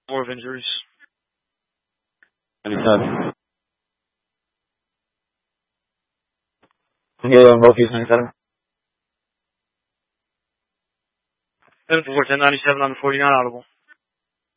More of injuries. 97. Yeah, both use 97. 10-4, 10-97 on the 49 audible.